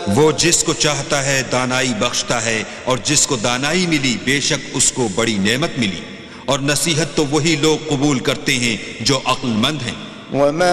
वो जिसको चाहता है दानाई बख्शता है, और जिसको दानाई मिली बेशक उसको बड़ी नेमत मिली। और नसीहत तो वही लोग कबूल करते हैं जो अक्लमंद हैं।